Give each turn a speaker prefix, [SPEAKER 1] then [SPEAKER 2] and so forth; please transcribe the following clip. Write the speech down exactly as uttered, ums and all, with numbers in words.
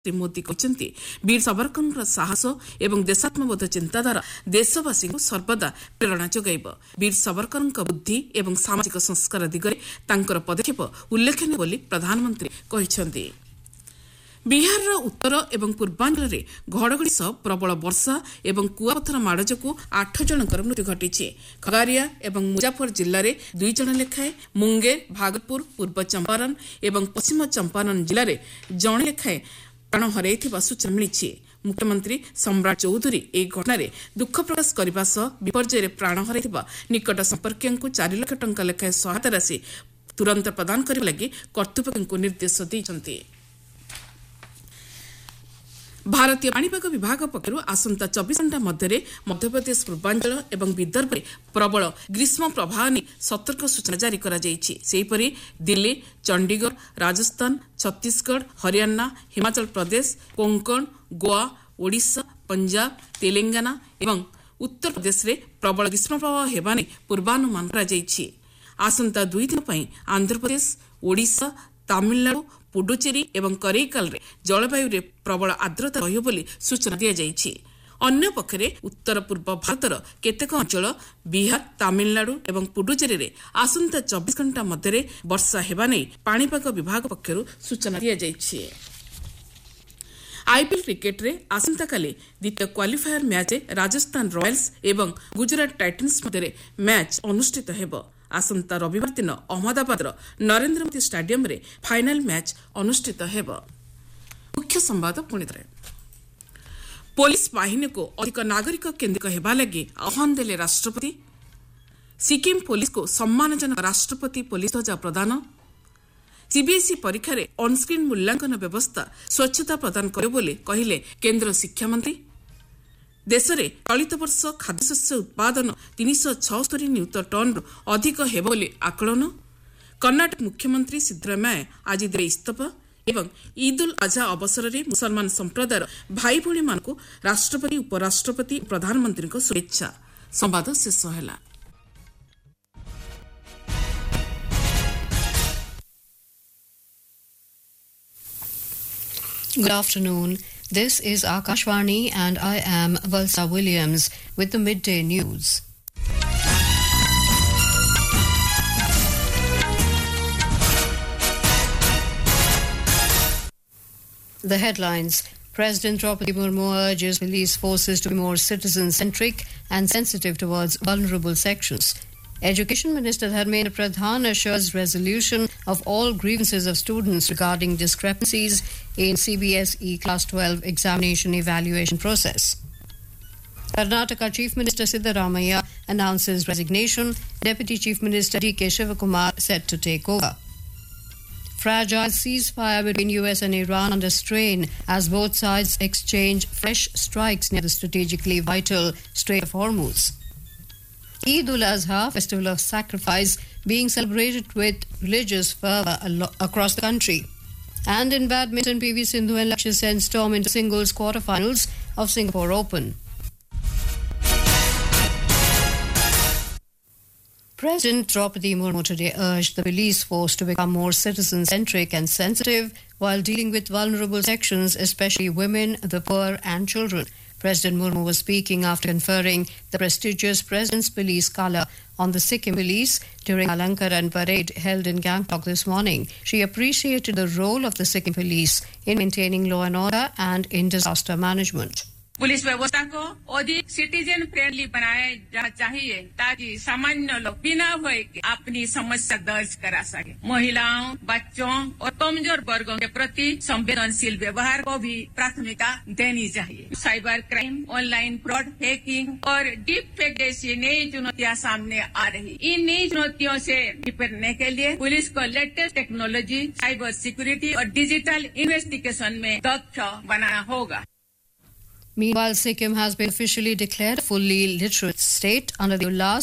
[SPEAKER 1] श्री मोदी कहते वीर सावरकर साहस एवं देशात्मबोध चिंताधारा देशवासी को सर्वदा प्रेरणा जोगाइब। वीर सावरकर बुद्धि एवं सामाजिक संस्कार दिगरे तांकर पदक्षेप उल्लेखनीय बोली प्रधानमंत्री कहते। बिहार उत्तर एवं पूर्वांचल में घड़घड़ी सह प्रबल वर्षा एवं कुआपथर माड़ जो आठ जनकर मृत्यु घटी। खगड़िया एवं मुजाफर जिले में दुई जन लेखाएं, मुंगेर, भागलपुर, पूर्व चंपारण एवं पश्चिम चंपारण जिले में जड़े लेखाएं प्राण हर सूचना मिली। मुख्यमंत्री सम्राट चौधरी एक घटन दुख प्रकाश करने सह विपर्यय प्राण हर निकट संपर्क को चार लाख टंका लेखाएं सहायता राशि तुरंत प्रदान करने लगी कर्तृपक्ष को निर्देश देते। भारतीय पाणीपाग विभाग पक्षरु आसंता चौबीस घंटा मध्य मध्यप्रदेश पूर्वांचल एवं विदर्भ में प्रबल ग्रीष्म प्रवाह ने सतर्क सूचना जारी करा जायछि। सेहीपरि दिल्ली, चंडीगढ़, राजस्थान, छत्तीसगढ़, हरियाणा, हिमाचल प्रदेश, कोंकण, गोवा, ओडिशा, पंजाब, तेलंगाना एवं उत्तर प्रदेश में प्रबल ग्रीष्म प्रवाह हेबा ने पूर्वानुमान करा जायछि। आसंता दुई दिन पई आंध्र प्रदेश, ओडिशा, तमिलनाडु, पुडुचेरी एवं करैकाल रे जलवायु रे प्रबल आर्द्रता रहियो बोली सूचना दिया जायछि। अन्य पक्षरे उत्तर पूर्व भारतर केतेक अंचल बिहार, तमिलनाडु एवं पुडुचेरी रे आसंता चौबीस घंटा मध्य वर्षा हेबा नै पाणीपाग विभाग पक्षरु सूचना दिया जायछि। आईपीएल क्रिकेट रे आसंता काली द्वितीय क्वालिफायर मैच राजस्थान रॉयल्स एवं गुजरात टाइटन्स मध्य मैच अनुष्ठित हेबो। आसंता रविवार दिन अहमदाबाद नरेंद्र मोदी स्टेडियम रे फाइनल मैच अनुष्ठित हेबो। मुख्य संवाद पुणी थे। पुलिस बाहिनी को अधिक नागरिक केन्द्रिक हेबा लगी आह्वान देले राष्ट्रपति। सिक्किम पुलिस को सम्मानजनक राष्ट्रपति पुलिस ध्वजा प्रदान। सीबीएसई परीक्षा रे ऑनस्क्रीन मूल्यांकन व्यवस्था स्वच्छता प्रदान करे बोली कहिले केंद्र शिक्षा मंत्री। देश में चलित वर्ष खाद्यशस्य उत्पादन तीन सौ छस्तरी नियुत टन रु अधिक हेब बोली आकलन। कर्नाटक मुख्यमंत्री सिद्धरामैया आज दे इस्तीफा एवं ईद उल अजहा अवसर में मुसलमान संप्रदायर भाई भौणी मान को राष्ट्रपति, उपराष्ट्रपति, प्रधानमंत्री को शुभेच्छा। संवाद शेष होला।
[SPEAKER 2] Good afternoon. This is Akashvani and I am Valsa Williams with the midday news. The headlines. President Draupadi Murmu urges police forces to be more citizen-centric and sensitive towards vulnerable sections. Education Minister Dharmendra Pradhan assures resolution of all grievances of students regarding discrepancies in C B S E Class twelve examination evaluation process. Karnataka Chief Minister Siddaramaiah announces resignation. Deputy Chief Minister D K Shivakumar set to take over. Fragile ceasefire between U S and Iran under strain as both sides exchange fresh strikes near the strategically vital Strait of Hormuz. Eid ul Azha, festival of sacrifice, being celebrated with religious fervour across the country. And in badminton, P V Sindhu and Lakshya Sen storm into singles quarterfinals of Singapore Open. President Draupadi Murmu today urged the police force to become more citizen-centric and sensitive while dealing with vulnerable sections, especially women, the poor and children. President Murmu was speaking after conferring the prestigious President's Police Color on the Sikkim Police during Alankaran parade held in Gangtok this morning. She appreciated the role of the Sikkim Police in maintaining law and order and in disaster management.
[SPEAKER 3] Police व्यवस्था को अधिक citizen friendly बनाया जाना चाहिए ताकि सामान्य लोग बिना भय के अपनी समस्या दर्ज करा सके। महिलाओं, बच्चों और कमजोर वर्गों के प्रति संवेदनशील व्यवहार को भी प्राथमिकता देनी चाहिए। Cyber crime, online fraud, hacking और डीप फेक जैसी नई चुनौतियां सामने आ रही। इन नई चुनौतियों से निपटने के लिए पुलिस को लेटेस्ट टेक्नोलॉजी, साइबर सिक्योरिटी और डिजिटल इन्वेस्टिगेशन में दक्ष बनाना होगा।
[SPEAKER 2] Meanwhile, Sikkim has been officially declared a fully literate state under the Ullas